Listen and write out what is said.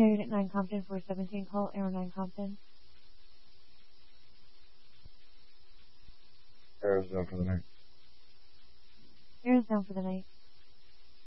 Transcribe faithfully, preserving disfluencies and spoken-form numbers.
Air Unit nine Compton, four seventeen, call Air nine Compton. Air is down for the night. Air is down for the night.